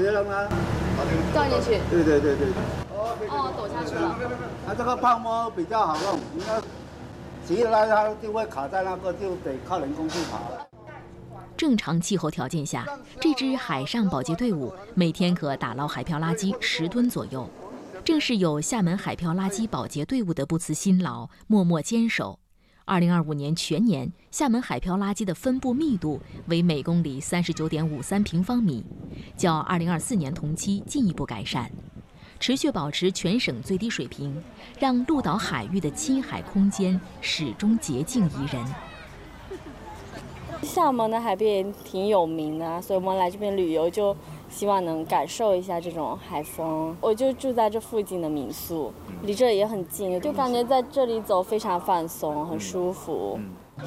接让它掉进去。 对对对对。 哦，抖下去了。 它这个泡沫比较好用，你要急了它就会卡在那个，就得靠人工去爬了。 正常气候条件下，这支海上保洁队伍每天可打捞海漂垃圾10吨左右。正是有厦门海漂垃圾保洁队伍的不辞辛劳、默默坚守，2025年全年厦门海漂垃圾的分布密度为每公里39.53平方米，较2024年同期进一步改善，持续保持全省最低水平，让鹿岛海域的亲海空间始终洁净宜人。 厦门的海边也挺有名的，所以我们来这边旅游就希望能感受一下这种海风。我就住在这附近的民宿，离这里也很近，就感觉在这里走非常放松，很舒服。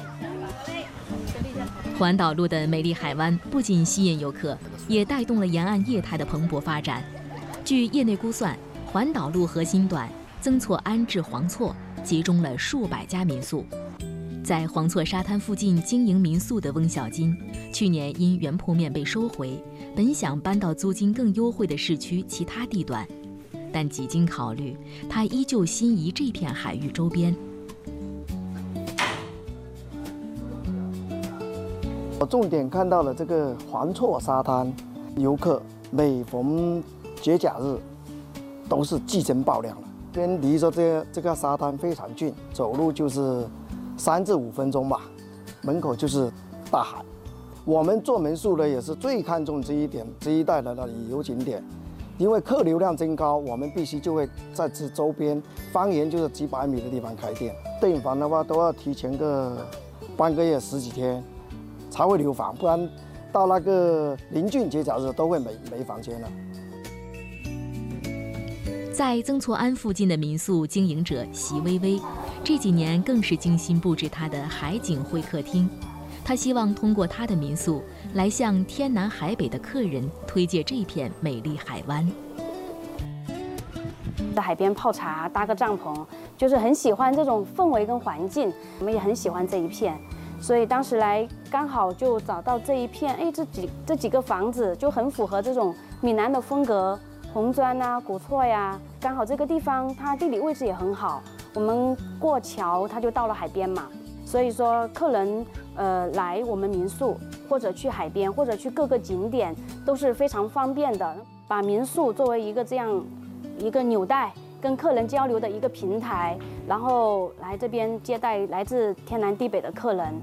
环岛路的美丽海湾不仅吸引游客，也带动了沿岸业态的蓬勃发展。据业内估算，环岛路核心段曾厝垵至黄厝集中了数百家民宿。在黄厝沙滩附近经营民宿的翁小金，去年因原铺面被收回，本想搬到租金更优惠的市区其他地段，但几经考虑，他依旧心仪这片海域周边。 我重点看到了这个黄厝沙滩，游客每逢节假日都是激增爆量了。边离着这个沙滩非常近，走路就是3至5分钟吧，门口就是大海。我们做民宿的也是最看重这一点，这一带的旅游景点，因为客流量增高，我们必须就会在这周边方圆就是几百米的地方开店。订房的话都要提前个半个月10几天才会留房，不然到那个临近节假日都会没房间了。 在曾厝垵附近的民宿经营者席微微，这几年更是精心布置他的海景会客厅。他希望通过他的民宿来向天南海北的客人推荐这片美丽海湾。 在海边泡茶，搭个帐篷，就是很喜欢这种氛围跟环境。我们也很喜欢这一片，所以当时来刚好就找到这一片，哎，这几个房子就很符合这种闽南的风格。红砖啊，古厝呀，刚好这个地方它地理位置也很好，我们过桥它就到了海边嘛，所以说客人来我们民宿或者去海边或者去各个景点都是非常方便的，把民宿作为一个这样一个纽带跟客人交流的一个平台，然后来这边接待来自天南地北的客人。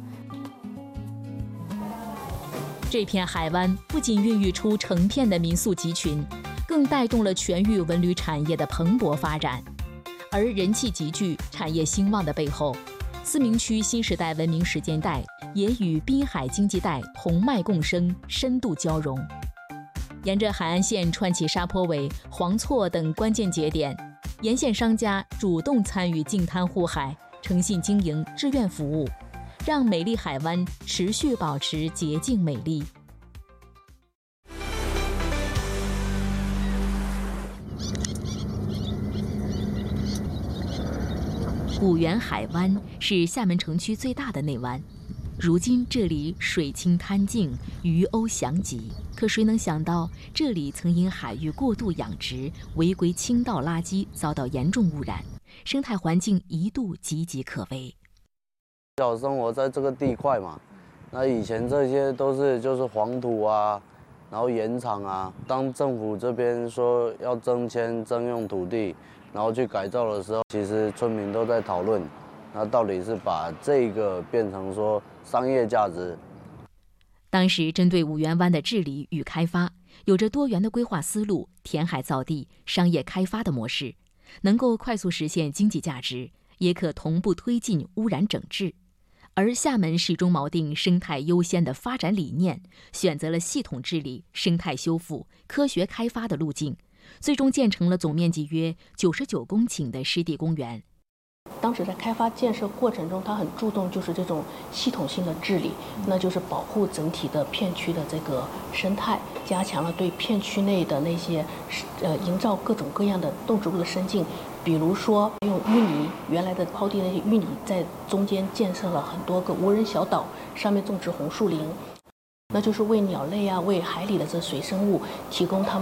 这片海湾不仅孕育出成片的民宿集群，更带动了全域文旅产业的蓬勃发展。而人气集聚、产业兴旺的背后，思明区新时代文明实践带也与滨海经济带同脉共生，深度交融。沿着海岸线串起沙坡尾、黄厝等关键节点，沿线商家主动参与净滩护海，诚信经营、志愿服务，让美丽海湾持续保持洁净美丽。古源海湾是厦门城区最大的内湾，如今这里水清滩净，鱼鸥翔集。可谁能想到，这里曾因海域过度养殖、违规倾倒垃圾遭到严重污染，生态环境一度岌岌可危。 小生活在这个地块嘛，那以前这些都是就是黄土啊，然后盐场啊。当政府这边说要增迁征用土地，然后去改造的时候，其实村民都在讨论，那到底是把这个变成说商业价值。 当时针对五缘湾的治理与开发，有着多元的规划思路，填海造地、商业开发的模式，能够快速实现经济价值，也可同步推进污染整治。而厦门始终锚定生态优先的发展理念，选择了系统治理、生态修复、科学开发的路径，最终建成了总面积约99公顷的湿地公园。 当时在开发建设过程中，它很注重就是这种系统性的治理，那就是保护整体的片区的这个生态，加强了对片区内的那些营造各种各样的动植物的生境，比如说用淤泥，原来的抛地那些淤泥在中间建设了很多个无人小岛，上面种植红树林，那就是为鸟类啊、为海里的这水生物提供它们